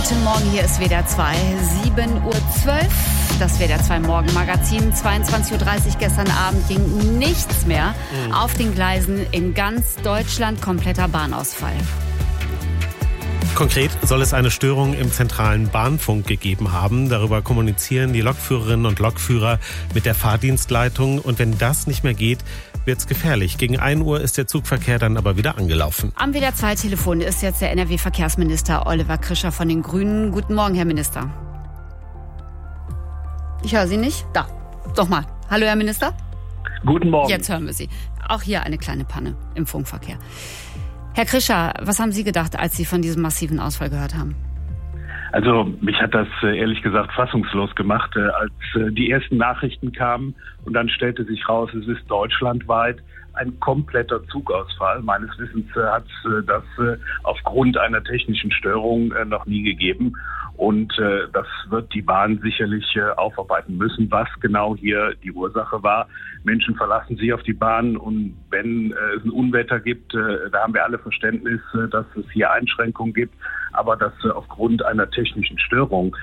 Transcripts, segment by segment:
Guten Morgen, hier ist WDR 2, 7:12 Uhr. Das WDR 2 Morgenmagazin, 22:30 Uhr. Gestern Abend ging nichts mehr auf den Gleisen in ganz Deutschland. Kompletter Bahnausfall. Konkret soll es eine Störung im zentralen Bahnfunk gegeben haben. Darüber kommunizieren die Lokführerinnen und Lokführer mit der Fahrdienstleitung. Und wenn das nicht mehr geht, wird's gefährlich. Gegen 1 Uhr ist der Zugverkehr dann aber wieder angelaufen. Am WDR 2 Telefon ist jetzt der NRW-Verkehrsminister Oliver Krischer von den Grünen. Guten Morgen, Herr Minister. Ich höre Sie nicht. Da. Doch mal. Hallo, Herr Minister. Guten Morgen. Jetzt hören wir Sie. Auch hier eine kleine Panne im Funkverkehr. Herr Krischer, was haben Sie gedacht, als Sie von diesem massiven Ausfall gehört haben? Also mich hat das ehrlich gesagt fassungslos gemacht, als die ersten Nachrichten kamen und dann stellte sich raus, es ist deutschlandweit ein kompletter Zugausfall. Meines Wissens hat es das aufgrund einer technischen Störung noch nie gegeben. Und das wird die Bahn sicherlich aufarbeiten müssen, was genau hier die Ursache war. Menschen verlassen sich auf die Bahn und wenn es ein Unwetter gibt, da haben wir alle Verständnis, dass es hier Einschränkungen gibt. Aber dass aufgrund einer technischen Störung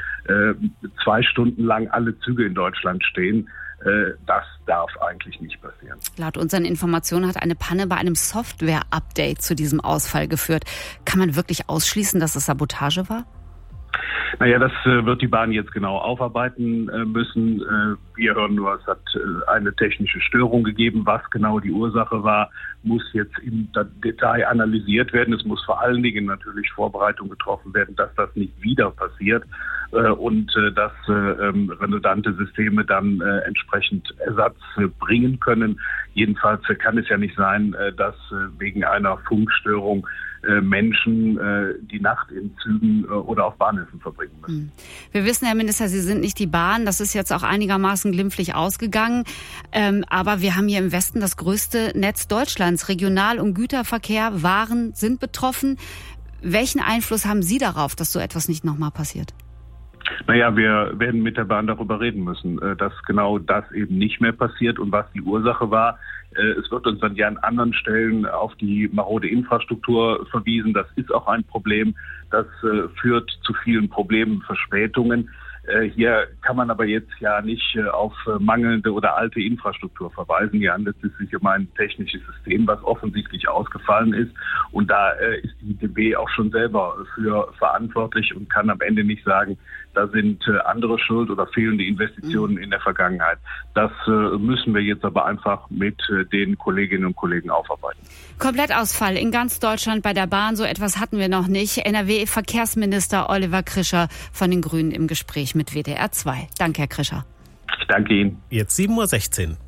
2 Stunden lang alle Züge in Deutschland stehen, das darf eigentlich nicht passieren. Laut unseren Informationen hat eine Panne bei einem Software-Update zu diesem Ausfall geführt. Kann man wirklich ausschließen, dass es Sabotage war? Naja, das wird die Bahn jetzt genau aufarbeiten müssen. Wir hören nur, es hat eine technische Störung gegeben. Was genau die Ursache war, muss jetzt im Detail analysiert werden. Es muss vor allen Dingen natürlich Vorbereitung getroffen werden, dass das nicht wieder passiert und dass redundante Systeme dann entsprechend Ersatz bringen können. Jedenfalls kann es ja nicht sein, dass wegen einer Funkstörung Menschen die Nacht in Zügen oder auf Bahnhöfen verbringen müssen. Wir wissen, Herr Minister, Sie sind nicht die Bahn. Das ist jetzt auch einigermaßen glimpflich ausgegangen. Aber wir haben hier im Westen das größte Netz Deutschlands. Regional- und Güterverkehr, Waren sind betroffen. Welchen Einfluss haben Sie darauf, dass so etwas nicht nochmal passiert? Naja, wir werden mit der Bahn darüber reden müssen, dass genau das eben nicht mehr passiert und was die Ursache war. Es wird uns dann ja an anderen Stellen auf die marode Infrastruktur verwiesen. Das ist auch ein Problem. Das führt zu vielen Problemen, Verspätungen. Hier kann man aber jetzt ja nicht auf mangelnde oder alte Infrastruktur verweisen. Hier handelt es sich um ein technisches System, was offensichtlich ausgefallen ist. Und da ist die DB auch schon selber für verantwortlich und kann am Ende nicht sagen, da sind andere schuld oder fehlende Investitionen in der Vergangenheit. Das müssen wir jetzt aber einfach mit den Kolleginnen und Kollegen aufarbeiten. Komplettausfall in ganz Deutschland bei der Bahn, so etwas hatten wir noch nicht. NRW-Verkehrsminister Oliver Krischer von den Grünen im Gespräch mit WDR 2. Danke, Herr Krischer. Ich danke Ihnen. Jetzt 7:16 Uhr.